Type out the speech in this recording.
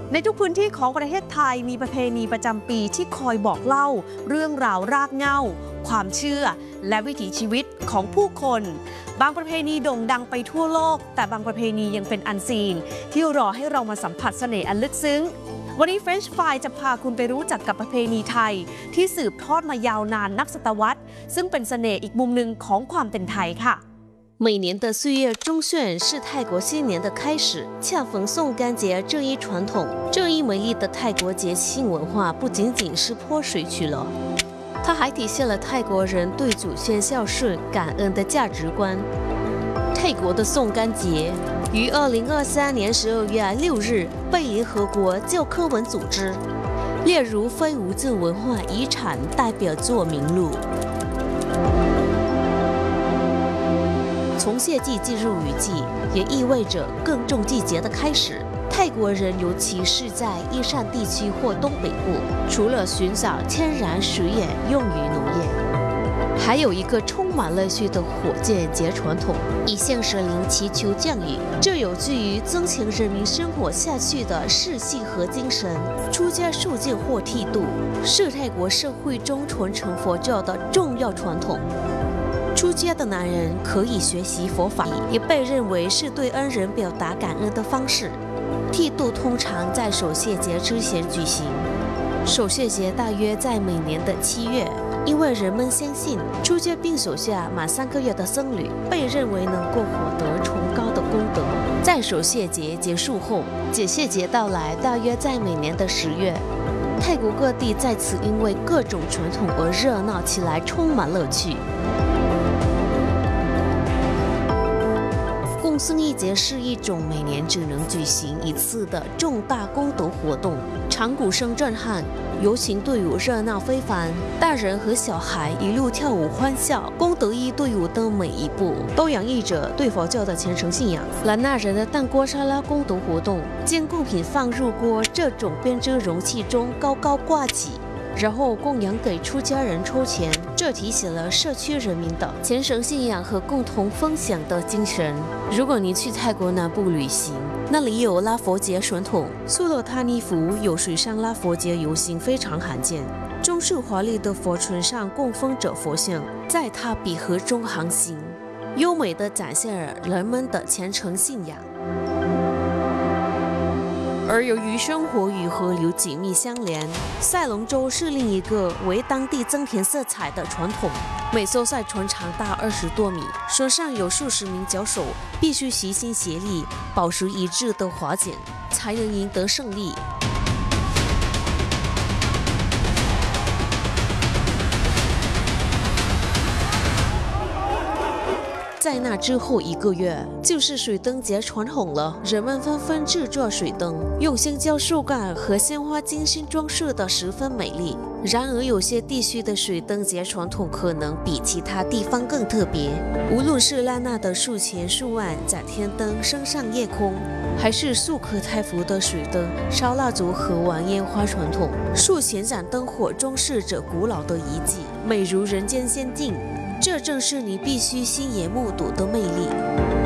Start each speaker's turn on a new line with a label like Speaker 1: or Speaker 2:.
Speaker 1: ในทุกพื้นที่ของประเทศไทยมีประเพณีประจำปีที่คอยบอกเล่าเรื่องราวรากเหง้าความเชื่อและวิถีชีวิตของผู้คนบางประเพณีโด่งดังไปทั่วโลกแต่บางประเพณียังเป็นอันซีนที่รอให้เรามาสัมผัสเสน่ห์อันลึกซึ้งวันนี้ French Fry จะพาคุณไปรู้จักกับประเพณีไทยที่สืบทอดมายาวนานนับศตวรรษซึ่งเป็นเสน่ห์อีกมุมหนึ่งของความเป็นไทยค่ะ
Speaker 2: 每年的4月中旬是泰国新年的开始，恰逢送干节这一传统。这一美丽的泰国节庆文化不仅仅是泼水去了，它还体现了泰国人对祖先孝顺、感恩的价值观。泰国的送干节于2023年12月6日被联合国教科文组织列入非物质文化遗产代表作名录。从谢季进入雨季，也意味着耕种季节的开始。泰国人，尤其是在伊善地区或东北部，除了寻找天然水源用于农业，还有一个充满乐趣的火箭节传统，以向神灵祈求降雨。这有助于增强人民生活下去的士气和精神。出家受戒或剃度是泰国社会中传承佛教的重要传统。出家的男人可以学习佛法，也被认为是对恩人表达感恩的方式。剃度通常在守谢节之前举行，守谢节大约在每年的7月，因为人们相信出家并守下满3个月的僧侣，被认为能够获得崇高的功德。在守谢节结束后，解谢节到来，大约在每年的10月。泰国各地在此因为各种传统而热闹起来，充满乐趣。共僧一节是一种每年只能举行1次的重大功德活动，场鼓声震撼，游行队伍热闹非凡，大人和小孩一路跳舞欢笑。功德一队伍的每一步都洋溢着对佛教的虔诚信仰。兰纳人的蛋锅沙拉功德活动，将贡品放入锅这种编织容器中高高挂起，然后供养给出家人抽钱，这体现了社区人民的虔诚信仰和共同分享的精神。如果您去泰国南部旅行，那里有拉佛节传统，苏洛塔尼福有水上拉佛节游行非常罕见。装饰华丽的佛船上供奉着佛像，在它比河中航行，优美地展现了人们的虔诚信仰。而由于生活与河流紧密相连，赛龙舟是另一个为当地增添色彩的传统。每艘赛船长达20多米，船上有数十名脚手，必须齐心协力，保持一致的划桨，才能赢得胜利。在那之后1个月，就是水灯节传统了。人们纷纷制作水灯，用香蕉树干和鲜花精心装饰得十分美丽。然而，有些地区的水灯节传统可能比其他地方更特别。无论是拉纳的数前数万展天灯升上夜空，还是素可泰服的水灯、烧蜡烛和玩烟花传统，数前盏灯火装饰着古老的遗迹，美如人间仙境。这正是你必须亲眼目睹的魅力。